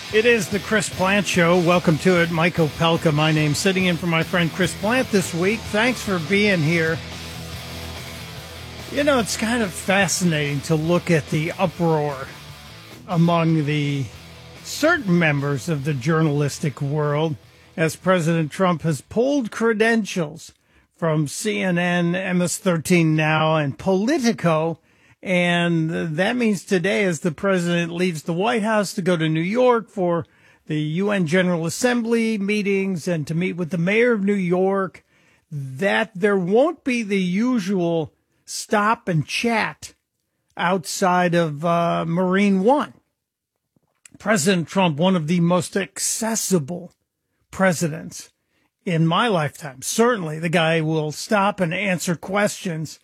It is the Chris Plant Show. Welcome to it. Mike Opelka, my name, sitting in for my friend Chris Plant this week. Thanks for being here. You know, it's kind of fascinating to look at the uproar among the certain members of the journalistic world as President Trump has pulled credentials from CNN, MS-13 Now, and Politico. And that means today, as the president leaves the White House to go to New York for the UN General Assembly meetings and to meet with the mayor of New York, that there won't be the usual stop and chat outside of Marine One. President Trump, one of the most accessible presidents in my lifetime. Certainly, the guy will stop and answer questions